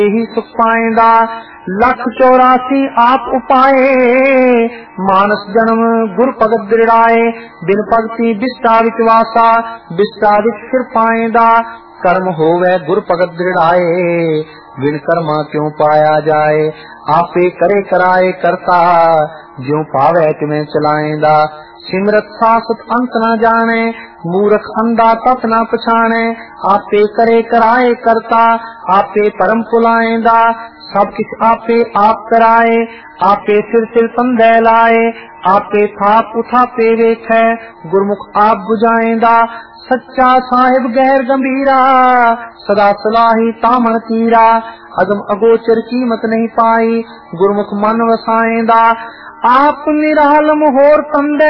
ही सुख पाएंदा। 184 आप उपाए, मानस जन्म गुर भगत दृढ़ाए। बिन भगति बिस्टा विच वासा, बिस्टा विच फिर पाएंदा। कर्म होवे गुर भगत दृढ़ाए, बिन कर्मा क्यों पाया जाए। आपे करे कराए करता, ज्यों पावे तिवें चलाएंदा। सिमरत सासत अंत न जाने, मूर्ख अंधा तत न पछाने। आपे करे कराए करता, आपे परम पुलाएंदा। सब किछ आपे आप कराए, आपे सिर तंदे लाए। आपे थाप उठापे वेखै, गुरमुख आप बुझाएंदा। सच्चा साहिब गैर गंभीरा, सदा सलाही तामन तीरा। अगम अगोचर कीमत नहीं पाई, गुरमुख मन वसाएंदा। आप निरालम होर तंदे